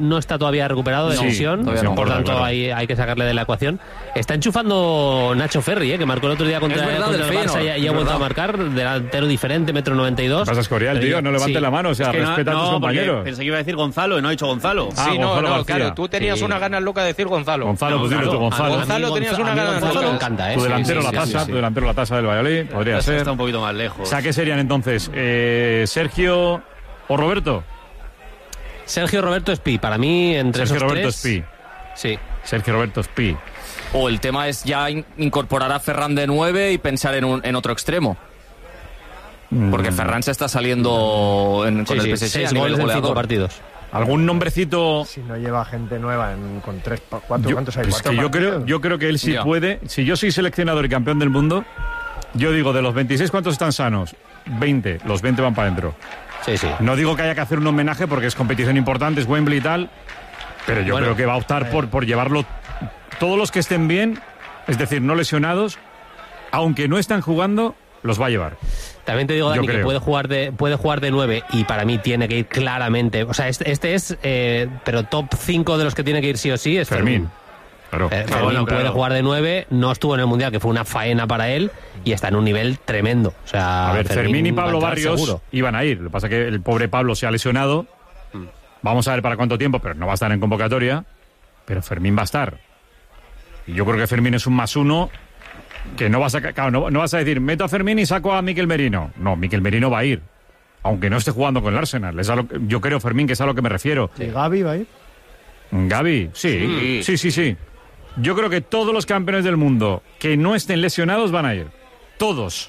no está todavía recuperado de lesión, por tanto claro. hay que sacarle de la ecuación. Está enchufando Nacho Ferri, que marcó el otro día contra el Barça y ha vuelto a marcar, delantero diferente, 1,92 m. Vas a escoriar, tío, no levante la mano, o sea, respeta a tus compañeros. Pensé que iba a decir Gonzalo y no ha dicho Gonzalo. Sí, Gonzalo claro, tú tenías una ganas loca de decir Gonzalo. Gonzalo, pues dile tú, Gonzalo. Gonzalo tenías una ganas loca. Gonzalo me encanta, Tu delantero la tasa del Valladolid, podría ser. Está un poquito más lejos. O sea, ¿qué serían entonces? ¿Sergio o Roberto? Sergio Roberto Espí, para mí entre Sergio esos Roberto tres, Espí. Sí. Sergio Roberto Espí. O el tema es ya incorporar a Ferran de 9 y pensar en otro extremo. Porque Ferran se está saliendo con el PSG 6 a nivel goles en 5 goleador. partidos. ¿Algún nombrecito? Si no lleva gente nueva con 3, 4, ¿cuántos hay? Es que yo creo que él sí puede. Si yo soy seleccionador y campeón del mundo, yo digo, de los 26, ¿cuántos están sanos? 20. Los 20 van para adentro. Sí. No digo que haya que hacer un homenaje porque es competición importante, es Wembley y tal, pero yo creo que va a optar por llevarlo todos los que estén bien, es decir, no lesionados, aunque no están jugando, los va a llevar. También te digo, Dani, que puede jugar de 9 y para mí tiene que ir claramente. O sea, este es, pero top 5 de los que tiene que ir sí o sí es Fermín. Claro. Fermín puede jugar de 9, no estuvo en el Mundial, que fue una faena para él, y está en un nivel tremendo. O sea, a ver, Fermín y Pablo va a Barrios seguro. iban a ir. Lo que pasa es que el pobre Pablo se ha lesionado. Vamos a ver para cuánto tiempo, pero no va a estar en convocatoria. Pero Fermín va a estar. Y yo creo que Fermín es un +1 que no vas a, claro, no vas a decir, meto a Fermín y saco a Mikel Merino. No, Mikel Merino va a ir. Aunque no esté jugando con el Arsenal. Yo creo, Fermín, que es a lo que me refiero. ¿Y Gavi va a ir? Gavi, sí. Yo creo que todos los campeones del mundo que no estén lesionados van a ir. Todos.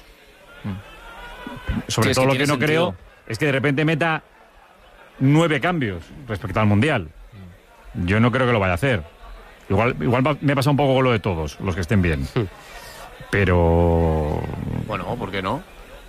Sobre todo lo que no creo es que de repente meta 9 cambios respecto al Mundial. Yo no creo que lo vaya a hacer. Igual me pasa un poco con lo de todos, los que estén bien. Pero... Bueno, ¿por qué no?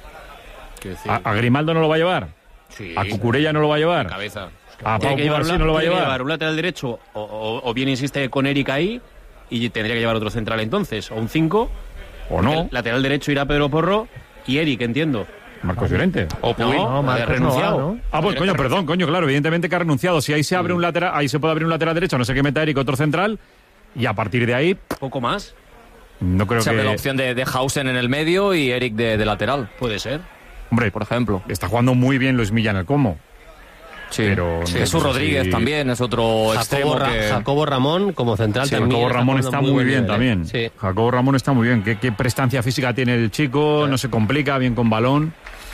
¿A Grimaldo no lo va a llevar? Sí. ¿A Cucurella no lo va a llevar? Cabeza. ¿A Pau Cubarsí no lo va a llevar? Un lateral derecho o bien insiste con Eric ahí y tendría que llevar otro central entonces, o un 5. ¿O no? El lateral derecho irá Pedro Porro y Eric, entiendo. Marcos Llorente. O Puy, Marcos renunciado. no va, ¿no? Ah, pues perdón, claro, evidentemente que ha renunciado. Si ahí se abre un lateral, ahí se puede abrir un lateral derecho, no sé qué meta Eric, otro central, y a partir de ahí... Poco más. No creo Se abre que... la opción de Hausen en el medio y Eric de lateral. Puede ser. Hombre, por ejemplo. Está jugando muy bien Luis Milla en el Como. Sí, pero no Jesús sé Rodríguez si... también es otro extremo que... Jacobo Ramón como central también. Jacobo Ramón está muy bien también. Sí. Jacobo Ramón está muy bien. ¿Qué prestancia física tiene el chico? No se complica, bien con balón.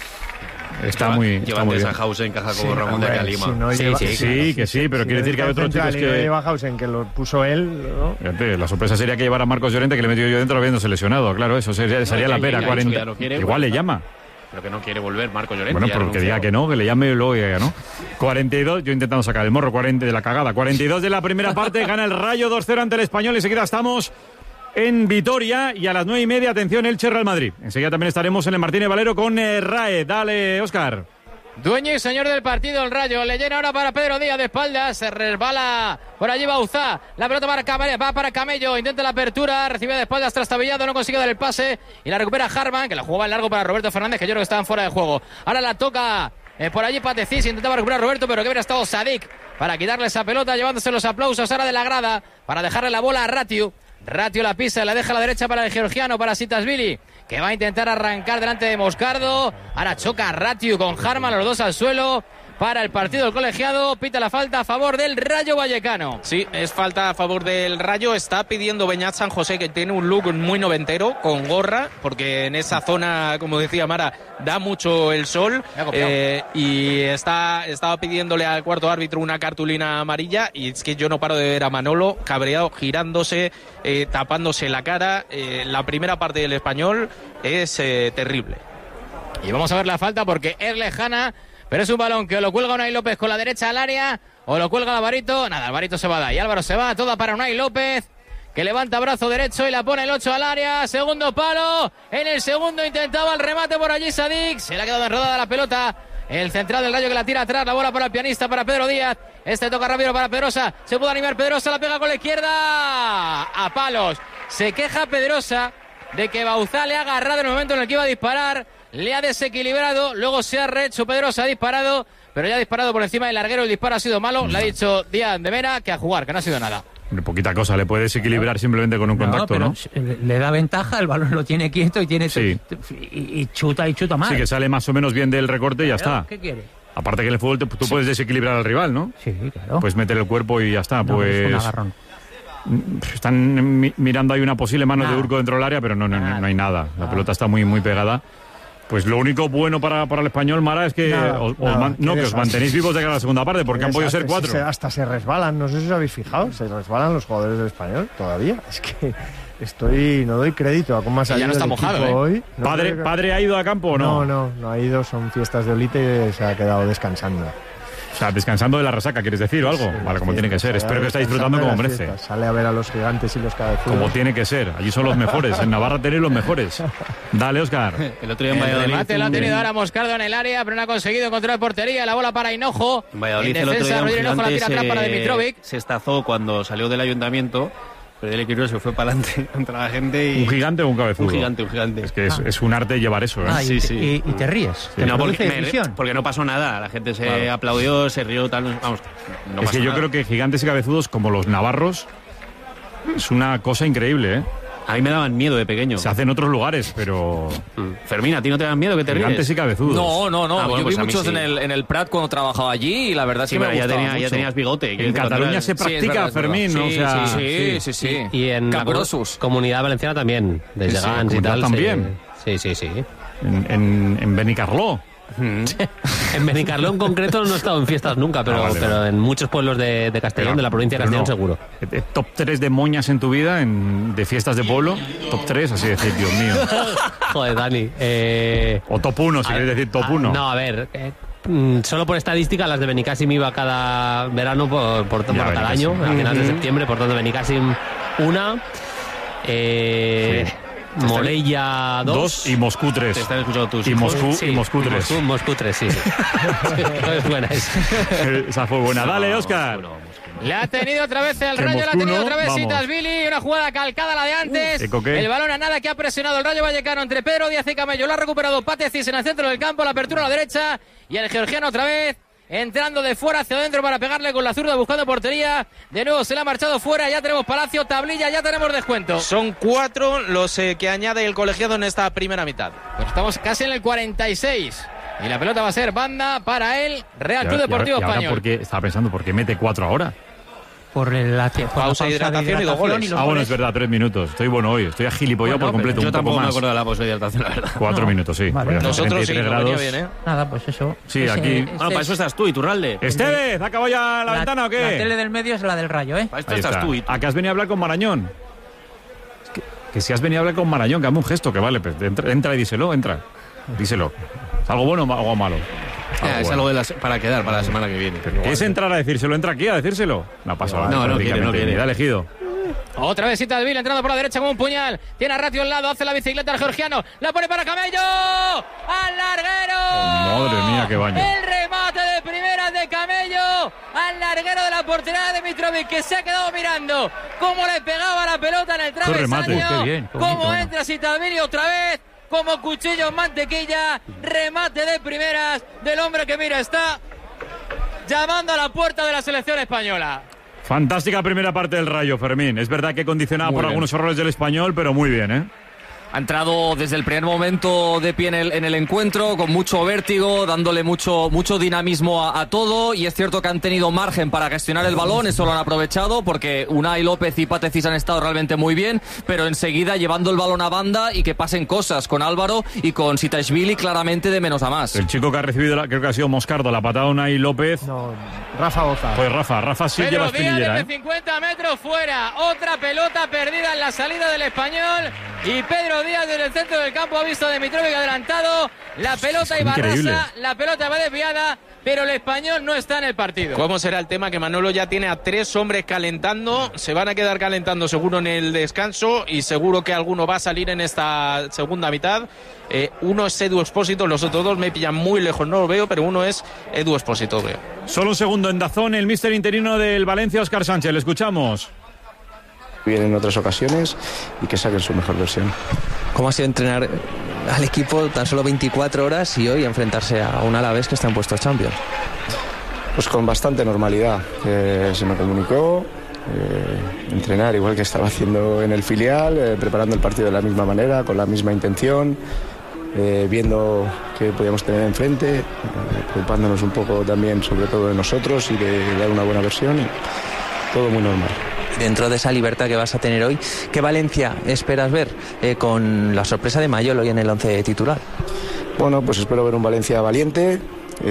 Está muy Lleva bien. a Hausen que a Jacobo Ramón de aquí a Lima. Si no sí, pero quiere decir que hay otros chicos que... que... no lleva Hausen, que lo puso él, ¿no? Fíjate, la sorpresa sería que llevara a Marcos Llorente, que le metió yo dentro habiéndose lesionado. Claro, eso sería la pera. 40. Igual le llama. Pero que no quiere volver Marcos Llorente. Bueno, pero que diga que no, que le llame y luego diga que no. 42, yo intentando sacar el morro, 40 de la cagada. 42 de la primera parte, gana el Rayo 2-0 ante el Español. Enseguida estamos en Vitoria y a las 9:30, atención, Elche Real Madrid. Enseguida también estaremos en el Martínez Valero con RAE. Dale, Óscar. Dueño y señor del partido, el Rayo. Le llena ahora para Pedro Díaz de espaldas. Se resbala por allí Bauzá. La pelota va para Camello. Intenta la apertura. Recibe de espaldas trastabillado. No consigue dar el pase. Y la recupera Harman, que la jugaba en largo para Roberto Fernández, que yo creo que estaban fuera de juego. Ahora la toca por allí Patecís. Intentaba recuperar Roberto, pero que hubiera estado Sadik para quitarle esa pelota, llevándose los aplausos ahora de la grada, para dejarle la bola a Ratiu. Ratiu la pisa, la deja a la derecha para el georgiano, para Sitasvili, que va a intentar arrancar delante de Moscardo. Ahora choca Ratiu con Harman, los dos al suelo. Para el partido del colegiado, pita la falta a favor del Rayo Vallecano. Sí, es falta a favor del Rayo. Está pidiendo Beñat San José, que tiene un look muy noventero, con gorra, porque en esa zona, como decía Mara, da mucho el sol. Y estaba pidiéndole al cuarto árbitro una cartulina amarilla. Y es que yo no paro de ver a Manolo cabreado, girándose, tapándose la cara. La primera parte del Español es terrible. Y vamos a ver la falta porque es lejana, pero es un balón que o lo cuelga Unai López con la derecha al área o lo cuelga Alvarito. Nada, Alvarito se va de ahí. Álvaro se va, toda para Unai López, que levanta brazo derecho y la pone el 8 al área. Segundo palo. En el segundo intentaba el remate por allí Sadik. Se le ha quedado enredada la pelota. El central del Rayo que la tira atrás. La bola para el pianista, para Pedro Díaz. Este toca rápido para Pedrosa. Se puede animar Pedrosa. La pega con la izquierda. A palos. Se queja Pedrosa de que Bauzá le ha agarrado en el momento en el que iba a disparar. Le ha desequilibrado, luego se ha rehecho Pedrosa, ha disparado, pero ya ha disparado por encima del larguero, el disparo ha sido malo, le ha dicho Díaz de Mera que a jugar, que no ha sido nada. Poquita cosa, le puede desequilibrar simplemente con un contacto, ¿no? Le da ventaja, el balón lo tiene quieto y tiene y chuta mal. Sí, que sale más o menos bien del recorte y ya está. ¿Qué quiere? Aparte que en el fútbol tú puedes desequilibrar al rival, ¿no? Sí, claro. Puedes meter el cuerpo y ya está. No, pues es un agarrón. Están mirando ahí una posible mano de Urco dentro del área, pero no hay nada. La pelota está muy, muy pegada. Pues lo único bueno para el Español, Mara, es que os mantenéis vivos de cara a la segunda parte, porque han podido ser 4. Hasta se resbalan, no sé si os habéis fijado, se resbalan los jugadores del Español todavía. Es que no doy crédito a cómo ha salido. Ya no está mojado, hoy. ¿Padre ha ido a campo o no? No ha ido, son fiestas de Olite y se ha quedado descansando. O sea, descansando de la resaca, ¿quieres decir o algo? Vale, como tiene que ser. Espero que esté disfrutando como merece. Sale a ver a los gigantes y los cabezudos. Como tiene que ser. Allí son los mejores. En Navarra tenéis los mejores. Dale, Óscar. El otro día en Valladolid. El remate lo ha tenido ahora Moscardo en el área, pero no ha conseguido encontrar portería. La bola para Hinojo. En Valladolid en defensa, Rodrigo Hinojo la tira atrás para Dimitrovic. Se estazó cuando salió del ayuntamiento. Pero el equipo se fue para adelante contra la gente. ¿Un gigante o un cabezudo? Un gigante. Es que es un arte llevar eso, ¿eh? Y te ríes. Sí. No, porque no pasó nada. La gente se aplaudió, se rió, tal. Vamos, no es que yo creo que gigantes y cabezudos, como los navarros, es una cosa increíble, ¿eh? A mí me daban miedo de pequeño. Se hace en otros lugares, pero... Fermín, ¿a ti no te dan miedo que te ríes? Gigantes y cabezudos. No. Bueno, yo vi pues muchos sí. en el Prat cuando trabajaba allí y la verdad es que me gustaba mucho. Ya tenías bigote. En Cataluña se practica, Fermín, ¿no? Sí. Y en la Comunidad Valenciana también, desde Gans y tal. También. Sí. En Benicarló. En Benicarló en concreto no he estado en fiestas nunca, pero en muchos pueblos de Castellón, de la provincia de Castellón, seguro. ¿Top 3 de moñas en tu vida, de fiestas de pueblo? Top 3, así decir, Dios mío. Joder, Dani. O top 1, si quieres decir top 1. No, a ver... solo por estadística, las de Benicàssim iba cada verano por cada año, a finales de septiembre, por tanto Benicàssim una, Morella 2 y Moscú 3. Te están escuchando tus y hijos. Moscú 3. Moscú 3, sí. Es buena esa. Esa fue buena. Dale, Óscar. Le ha tenido otra vez el Que Rayo, le ha Moscú tenido no, otra vez vamos. Sitasvili, una jugada calcada a la de antes. ¿Qué? El balón a nada que ha presionado el Rayo Vallecano entre Pedro Díaz y Camello. Lo ha recuperado Patecis en el centro del campo, la apertura a la derecha y el georgiano otra vez entrando de fuera hacia adentro para pegarle con la zurda buscando portería. De nuevo se le ha marchado fuera, ya tenemos Palacio, tablilla, ya tenemos descuento. Son 4 los que añade el colegiado en esta primera mitad. Pues estamos casi en el 46 y la pelota va a ser banda para el Real Club Deportivo Español. Estaba pensando, ¿por qué mete 4 ahora? Por la pausa de hidratación y 2 goles. Bueno, es verdad, 3 minutos. Estoy bueno hoy, estoy agilipollado por completo. Yo un poco tampoco más. me acuerdo de la pausa de hidratación, la verdad. 4 minutos, sí. Vale. Nosotros sí, grados. venía bien, ¿eh? Nada, pues eso. Sí, aquí. Para eso estás tú, Iturralde. Estevez, ¿ha acabado ya la ventana o qué? La tele del medio es la del Rayo, ¿eh? Para esto Ahí estás está. tú. ¿A qué has venido a hablar con Marañón? Que si has venido a hablar con Marañón, que hazme un gesto, que vale, pues entra y díselo, entra. Díselo. ¿Es algo bueno o algo malo? Es algo para quedar para la semana que viene. ¿Qué es entrar a decírselo? ¿Entra aquí a decírselo? No pasa nada. No quiere. Ni da elegido. Otra vez Sitasvili entrando por la derecha como un puñal. Tiene a Ratio al lado, hace la bicicleta al georgiano. La pone para Camello. ¡Al larguero! Madre mía, qué baño. El remate de primeras de Camello. Al larguero de la portería de Dimitrovic, que se ha quedado mirando cómo le pegaba la pelota en el travesaño. Qué bien, qué Cómo bonito, entra Sitasvili otra vez. Como cuchillo en mantequilla. Remate de primeras del hombre que, mira, está llamando a la puerta de la selección española. Fantástica primera parte del Rayo, Fermín. Es verdad que condicionada por algunos errores del Español, pero muy bien, ¿eh? Ha entrado desde el primer momento de pie en el encuentro, con mucho vértigo, dándole mucho dinamismo a todo, y es cierto que han tenido margen para gestionar el balón, eso lo han aprovechado, porque Unai López y Patecis han estado realmente muy bien, pero enseguida llevando el balón a banda y que pasen cosas con Álvaro y con Sitasvili claramente de menos a más. El chico que ha recibido, creo que ha sido Moscardo, la patada de Unai López. No, Rafa Boza. Pues Rafa sí Pedro lleva Díaz espinillera, desde 50 metros fuera, otra pelota perdida en la salida del Español, y Pedro Díaz desde el centro del campo ha visto a Dimitrovic adelantado, la pelota iba rasa, la pelota va desviada, pero el Español no está en el partido. ¿Cómo será el tema? Que Manolo ya tiene a 3 hombres calentando, se van a quedar calentando seguro en el descanso y seguro que alguno va a salir en esta segunda mitad. Uno es Edu Expósito, los otros 2 me pillan muy lejos, no lo veo, pero uno es Edu Expósito, veo. Solo un segundo en Dazón, el míster interino del Valencia, Óscar Sánchez, le escuchamos. bien en otras ocasiones y que saquen su mejor versión. ¿Cómo ha sido entrenar al equipo tan solo 24 horas y hoy enfrentarse a un Alavés que está en puestos Champions? Pues con bastante normalidad. Se me comunicó entrenar igual que estaba haciendo en el filial, preparando el partido de la misma manera, con la misma intención, viendo qué podíamos tener enfrente, preocupándonos un poco también sobre todo de nosotros y de dar una buena versión. Todo muy normal. Dentro de esa libertad que vas a tener hoy, ¿qué Valencia esperas ver con la sorpresa de Mayol hoy en el 11 titular? Bueno, pues espero ver un Valencia valiente,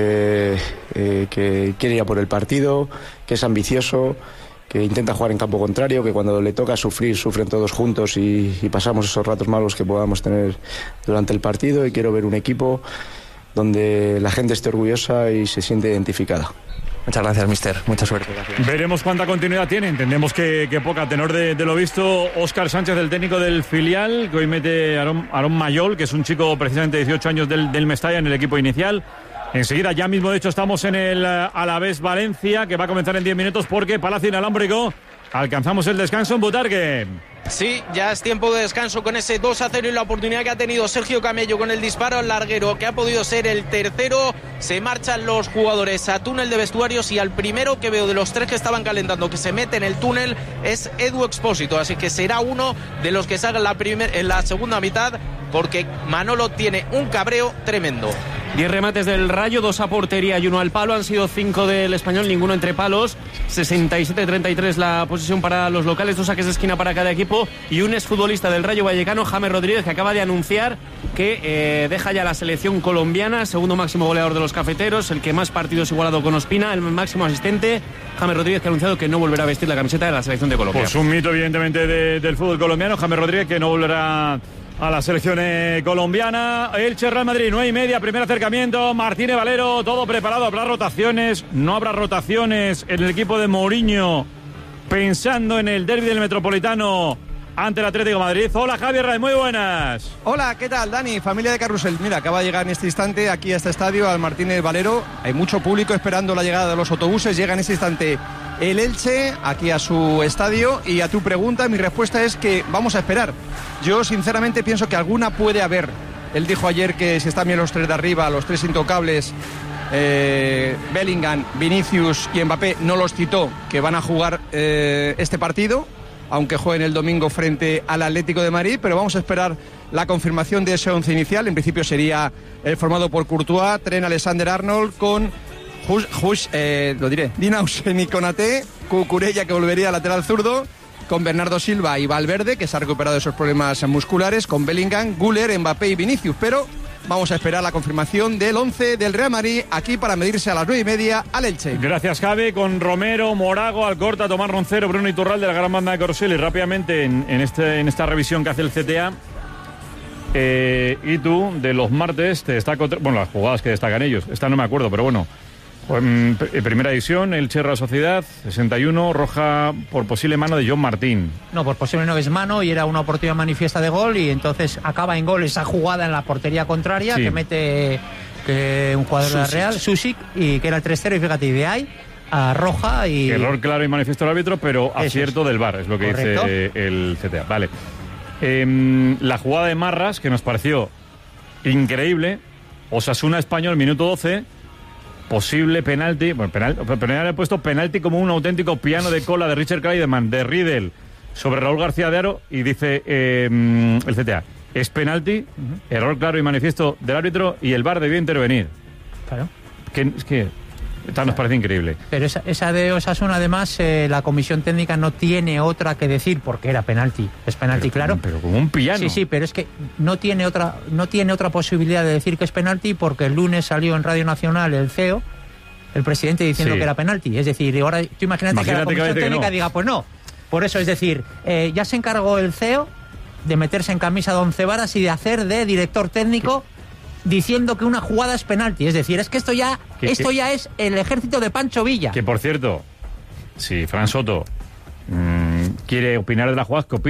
que quiere ir a por el partido, que es ambicioso, que intenta jugar en campo contrario, que cuando le toca sufrir, sufren todos juntos y pasamos esos ratos malos que podamos tener durante el partido. Y quiero ver un equipo donde la gente esté orgullosa y se siente identificada. Muchas gracias, mister. Mucha suerte. Gracias. Veremos cuánta continuidad tiene. Entendemos que poca. A tenor de lo visto, Óscar Sánchez, el técnico del filial, que hoy mete a Aarón Mayol, que es un chico precisamente de 18 años del Mestalla en el equipo inicial. Enseguida, ya mismo, de hecho, estamos en el Alavés Valencia, que va a comenzar en 10 minutos porque Palacio Inalámbrico alcanzamos el descanso en Butarque. Sí, ya es tiempo de descanso con ese 2-0 y la oportunidad que ha tenido Sergio Camello con el disparo al larguero, que ha podido ser el tercero. Se marchan los jugadores a túnel de vestuarios y al primero que veo de los tres que estaban calentando que se mete en el túnel es Edu Expósito, así que será uno de los que salgan en la segunda mitad, porque Manolo tiene un cabreo tremendo. 10 remates del Rayo, 2 a portería y 1 al palo. Han sido 5 del Español, ninguno entre palos. 67-33 la posesión para los locales, 2 saques de esquina para cada equipo. Y un exfutbolista del Rayo Vallecano, James Rodríguez, que acaba de anunciar que deja ya la selección colombiana. Segundo máximo goleador de los cafeteros, el que más partidos igualado con Ospina, el máximo asistente. James Rodríguez, que ha anunciado que no volverá a vestir la camiseta de la selección de Colombia. Pues un mito, evidentemente, del fútbol colombiano. James Rodríguez, que no volverá a la selección colombiana. Elche Real Madrid, 9:30, primer acercamiento. Martínez Valero, todo preparado. ¿Habrá rotaciones? ¿No habrá rotaciones en el equipo de Mourinho? Pensando en el derbi del Metropolitano ante el Atlético de Madrid. Hola, Javier Ray, muy buenas. Hola, ¿qué tal, Dani? Familia de Carrusel. Mira, acaba de llegar en este instante aquí a este estadio, al Martínez Valero. Hay mucho público esperando la llegada de los autobuses. Llega en este instante el Elche aquí a su estadio. Y a tu pregunta, mi respuesta es que vamos a esperar. Yo, sinceramente, pienso que alguna puede haber. Él dijo ayer que si están bien los tres de arriba, los tres intocables, Bellingham, Vinicius y Mbappé, no los citó, que van a jugar este partido, aunque jueguen el domingo frente al Atlético de Madrid, pero vamos a esperar la confirmación de ese once inicial. En principio sería formado por Courtois, Trent Alexander-Arnold, con Dinausen y Konaté, Cucurella, que volvería lateral zurdo, con Bernardo Silva y Valverde, que se ha recuperado de esos problemas musculares, con Bellingham, Güler, Mbappé y Vinicius, pero vamos a esperar la confirmación del 11 del Real Madrid aquí para medirse a las 9:30 al Elche. Gracias, Javi. Con Romero, Morago, Alcorta, Tomás Roncero, Bruno Iturralde, la gran banda de Corselli. Rápidamente, en esta revisión que hace el CTA, y tú, de los martes, te destaco, bueno, las jugadas que destacan ellos. Esta no me acuerdo, pero bueno. En primera división, el Real Sociedad, 61, roja por posible mano de John Martín. No, por posible no es mano y era una oportunidad manifiesta de gol y entonces acaba en gol esa jugada en la portería contraria, sí, que mete un jugador de la Real, Susic, y que era el 3-0 y fíjate, de ahí a roja y... Error claro y manifiesto del árbitro, pero acierto del VAR, es lo que correcto, dice el CTA. Vale. La jugada de Marras, que nos pareció increíble, Osasuna Español, minuto 12... Posible penalti, bueno, penalti, he puesto penalti como un auténtico piano de cola de Richard Kleiderman, de Riedel, sobre Raúl García de Aro, y dice el CTA, es penalti, error claro y manifiesto del árbitro, y el VAR debió intervenir. Claro. Es que nos parece increíble. Pero esa de Osasuna, además, la comisión técnica no tiene otra que decir, porque era penalti, es penalti, claro. Pero como un piano. Sí, pero es que no tiene otra posibilidad de decir que es penalti, porque el lunes salió en Radio Nacional el CEO, el presidente, diciendo que era penalti. Es decir, ahora tú imagínate que la comisión técnica diga, pues no. Por eso, es decir, ya se encargó el CEO de meterse en camisa de 11 varas y de hacer de director técnico diciendo que una jugada es penalti. Es decir, es que esto ya es el ejército de Pancho Villa. Que, por cierto, si Fran Soto quiere opinar de la jugada, que opine.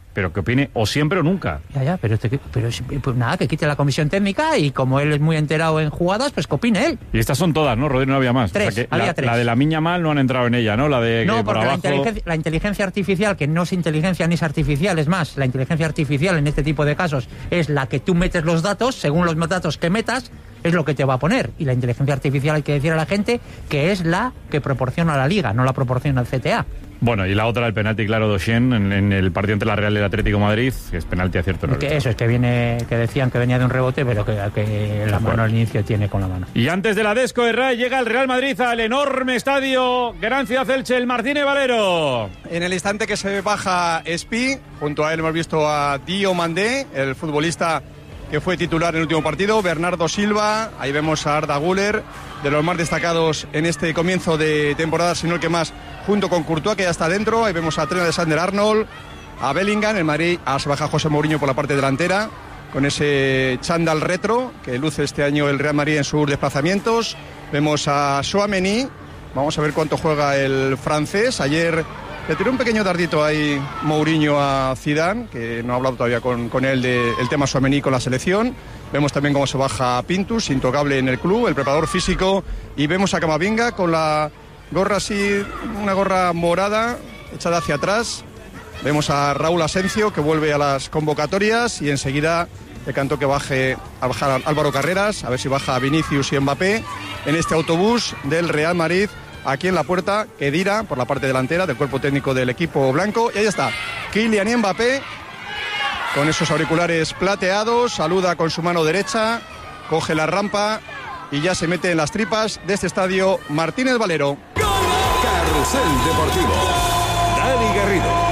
pero que opine o siempre o nunca. Ya, pero pues nada, que quite la comisión técnica y como él es muy enterado en jugadas, pues que opine él. Y estas son todas, ¿no, Rodrigo? No había más. Tres, había tres. La de la Miña Mal no han entrado en ella, ¿no? La de no, que porque por abajo... la inteligencia artificial, que no es inteligencia ni es artificial, es más, la inteligencia artificial en este tipo de casos es la que tú metes los datos, según los datos que metas, es lo que te va a poner. Y la inteligencia artificial, hay que decir a la gente, que es la que proporciona la Liga, no la proporciona el CTA. Bueno, y la otra, el penalti claro de Oshén en el partido entre la Real y el Atlético de Madrid, que es penalti a cierto que eso es que decían que venía de un rebote, pero que la mano al inicio tiene con la mano. Y antes de la Desco de Ray llega el Real Madrid al enorme estadio Gran Ciudad Elche, el Martínez Valero. En el instante que se baja Espi, junto a él hemos visto a Diomandé, el futbolista que fue titular en el último partido, Bernardo Silva, ahí vemos a Arda Güler, de los más destacados en este comienzo de temporada, sino el que más, junto con Courtois, que ya está dentro. Ahí vemos a Trent Alexander-Arnold, a Bellingham, el Madrid, se baja José Mourinho por la parte delantera, con ese chándal retro que luce este año el Real Madrid en sus desplazamientos. Vemos a Tchouaméni, vamos a ver cuánto juega el francés. Ayer le tiró un pequeño dardito ahí Mourinho a Zidane, que no ha hablado todavía con él del tema Tchouaméni con la selección. Vemos también cómo se baja Pintus, intocable en el club, el preparador físico. Y vemos a Camavinga con la gorra así, una gorra morada, echada hacia atrás. Vemos a Raúl Asencio, que vuelve a las convocatorias. Y enseguida le cantó que baje a bajar Álvaro Carreras, a ver si baja Vinicius y Mbappé en este autobús del Real Madrid. Aquí en la puerta, Khedira, por la parte delantera del cuerpo técnico del equipo blanco. Y ahí está, Kylian Mbappé, con esos auriculares plateados, saluda con su mano derecha, coge la rampa y ya se mete en las tripas de este estadio Martínez Valero. Carrusel Deportivo. Dani Garrido.